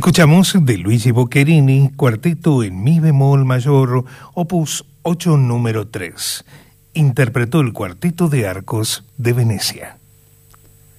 Escuchamos de Luigi Boccherini, cuarteto en mi bemol mayor, opus 8 número 3. Interpretó el Cuarteto de Arcos de Venecia.